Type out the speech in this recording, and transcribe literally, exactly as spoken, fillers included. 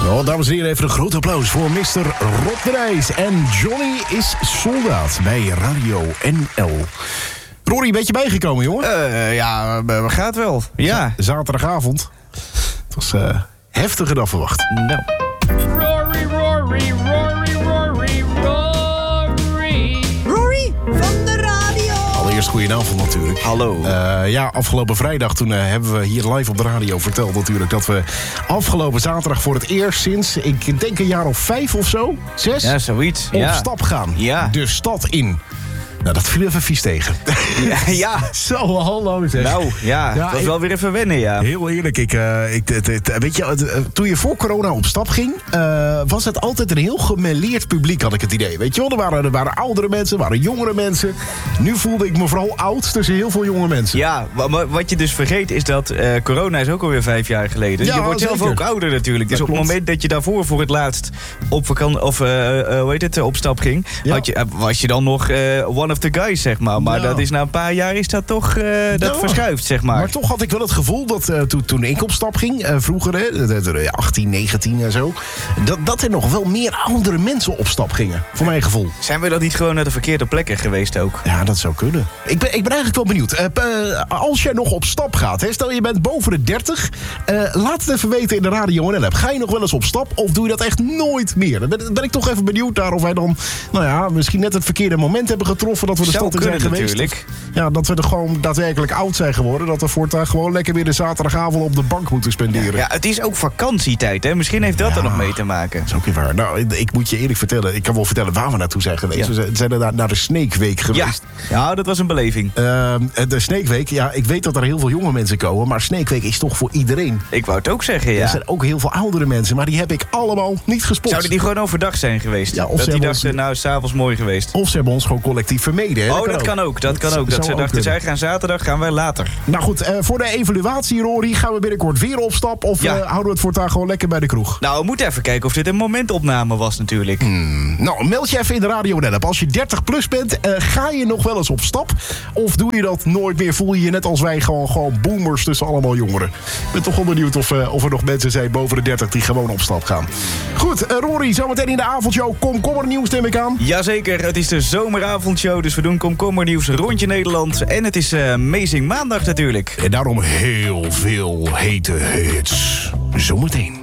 Oh, dames en heren, even een groot applaus voor mister Rob de Nijs. En Johnny is soldaat bij Radio N L. Rory, ben je bijgekomen, jongen? Uh, ja, uh, gaat wel. Ja. Z- zaterdagavond. Het was uh, heftiger dan verwacht. Nou. Rory, Rory, Rory, Rory, Rory. Rory van de radio. Allereerst goedenavond natuurlijk. Hallo. Uh, ja, afgelopen vrijdag toen uh, hebben we hier live op de radio verteld natuurlijk... dat we afgelopen zaterdag voor het eerst sinds, ik denk een jaar of vijf of zo, zes... Ja, zoiets. op Ja. stap gaan. Ja. De stad in. Nou, dat viel even vies tegen. Ja, ja. Zo, hallo zeg. Nou, ja, Ja, dat was ik- wel weer even wennen, ja. Heel eerlijk, ik, uh, ik, het, het, weet je, het, uh, toen je voor corona op stap ging... Uh, was het altijd een heel gemêleerd publiek, had ik het idee. Weet je wel, er waren, er waren oudere mensen, er waren jongere mensen. Nu voelde ik me vooral oud tussen heel veel jonge mensen. Ja, wa- maar wat je dus vergeet is dat uh, corona is ook alweer vijf jaar geleden. Ja, je wordt zelf zeker. ook ouder natuurlijk. Dus Dat op het klopt. moment dat je daarvoor voor het laatst op vakantie of uh, uh, hoe heet het, uh, op stap ging, Ja. had je, uh, was je dan nog uh, one of the guys, zeg maar. Maar Ja. dat is na een paar jaar is dat toch, uh, dat Ja. verschuift, zeg maar. Maar toch had ik wel het gevoel dat uh, to, toen ik op stap ging, uh, vroeger, hè, de- de- de achttien, negentien en zo... Dat, dat er nog wel meer oudere mensen op stap gingen, voor mijn gevoel. Zijn we dan niet gewoon naar de verkeerde plekken geweest ook? Ja, dat zou kunnen. Ik ben, ik ben eigenlijk wel benieuwd. Uh, p- uh, als jij nog op stap gaat, hè, stel je bent boven de dertig... Uh, laat het even weten in de Radio N L-app. Ga je nog wel eens op stap of doe je dat echt nooit meer? Dan ben, ben ik toch even benieuwd naar of wij dan... nou ja, misschien net het verkeerde moment hebben getroffen... dat we de Zou stad in zijn kunnen, geweest. natuurlijk. Of, ja, dat we er gewoon daadwerkelijk oud zijn geworden. Dat we voortaan gewoon lekker weer de zaterdagavond op de bank moeten spenderen. Ja, het is ook vakantietijd, hè? Misschien heeft dat Ja. er nog mee te maken. Dat is ook weer waar. Nou, ik, ik moet je eerlijk vertellen. Ik kan wel vertellen waar we naartoe zijn geweest. Ja. We zijn- zijn er naar, naar de Snake Week Ja. geweest. ja, dat was een beleving. Ehm, de Snake Week, ja, ik weet dat er heel veel jonge mensen komen... maar Snake Week is toch voor iedereen. Ik wou het ook zeggen, Er ja. zijn ook heel veel oudere mensen, maar die heb ik allemaal niet gespot. Zouden die gewoon overdag zijn geweest? Ja, of dat ze die hebben dachten, ons- nou, s'avonds mooi geweest. Of ze hebben ons gewoon collectief vermeden. Hè? Oh, dat kan ook, dat kan ook. Dat zou ze ook dachten, kunnen. zij gaan zaterdag, gaan wij later. Nou goed, eh, voor de evaluatie, Rory, gaan we binnenkort weer op stap... of Ja. eh, houden we het voortaan gewoon lekker bij de kroeg? Nou, we moeten even kijken of dit een momentopname was natuurlijk. Nou, meld je even in de Radio N L-app. Als je dertig plus bent, eh, ga je nog wel eens op stap? Of doe je dat nooit meer? Voel je je net als wij gewoon, gewoon boomers tussen allemaal jongeren? Ik ben toch wel benieuwd of, eh, of er nog mensen zijn boven de dertig die gewoon op stap gaan. Goed, eh, Rory, zometeen in de avondshow komkommernieuws neem ik aan. Jazeker, het is de zomeravondshow, dus we doen komkommernieuws rondje Nederland. En het is uh, Amazing Maandag natuurlijk. En daarom heel veel hete hits. Zometeen.